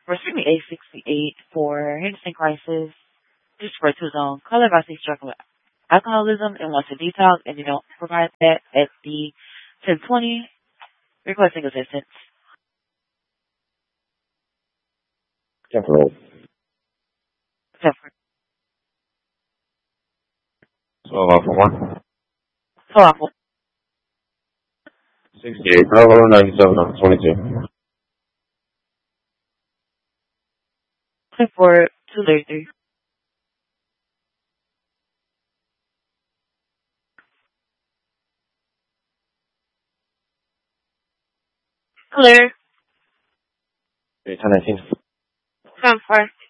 Pursuing A68 for Henderson Crisis, just for two zone. Caller about to struggle with alcoholism and wants to detox, and you don't provide that at the 1020, requesting assistance. Temporal. Temporary. 12 off of 1. So awful. 68. Bravo 97 off 22. For 233. Clear. 1019. 10-4.